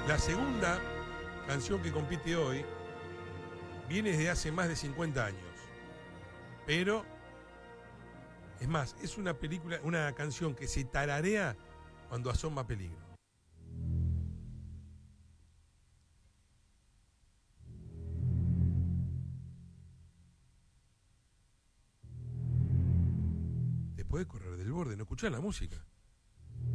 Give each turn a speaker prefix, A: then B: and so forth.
A: La segunda canción que compite hoy viene desde hace más de 50 años. Pero, es más, es una canción que se tararea cuando asoma peligro. Te puede correr del borde, no escuchás la música.